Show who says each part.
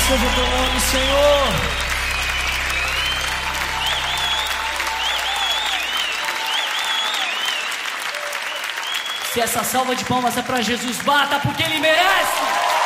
Speaker 1: seja o teu nome, Senhor. Se essa salva de palmas é para Jesus, bata porque Ele merece.